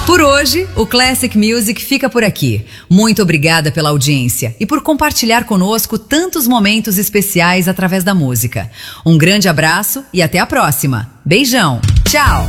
Por hoje, o Classic Music fica por aqui. Muito obrigada pela audiência e por compartilhar conosco tantos momentos especiais através da música. Um grande abraço e até a próxima. Beijão. Tchau.